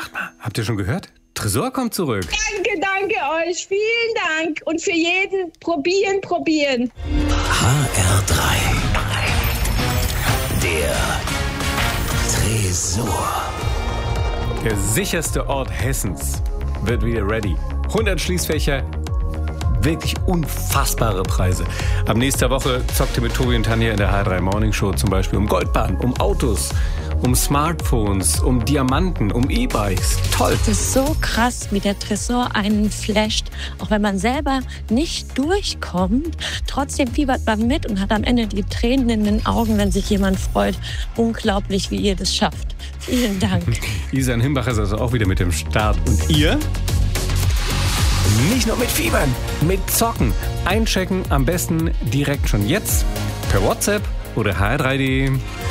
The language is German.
Sagt mal, habt ihr schon gehört? Tresor kommt zurück. Danke euch. Vielen Dank. Und für jeden probieren. HR3. Der Tresor. Der sicherste Ort Hessens wird wieder ready. 100 Schließfächer, wirklich unfassbare Preise. Ab nächster Woche zockt ihr mit Tobi und Tanja in der HR3 Morning Show zum Beispiel um Goldbahn, um Autos, um Smartphones, um Diamanten, um E-Bikes. Toll. Das ist so krass, wie der Tresor einen flasht. Auch wenn man selber nicht durchkommt, trotzdem fiebert man mit und hat am Ende die Tränen in den Augen, wenn sich jemand freut. Unglaublich, wie ihr das schafft. Vielen Dank. Isan Himbach ist also auch wieder mit dem Start. Und ihr? Nicht nur mit Fiebern, mit Zocken. Einchecken am besten direkt schon jetzt per WhatsApp oder hr3.de.